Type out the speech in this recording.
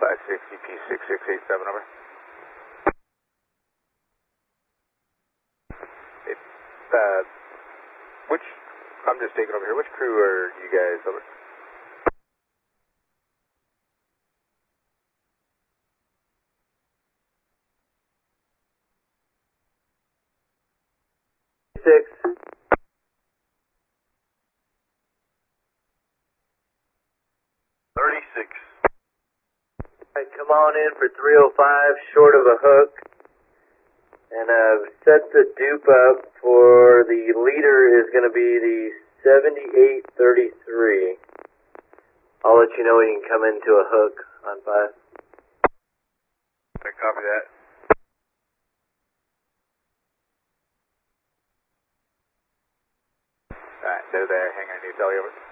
560P6687, over. It, I'm just taking over here. Which crew are you guys, over? Six. 36. Alright, come on in for 305, short of a hook. And I've set the dupe up for the leader is going to be the 7833. I'll let you know when you can come into a hook on 5. I copy that. Alright, they're there. Hang on, you tell you over.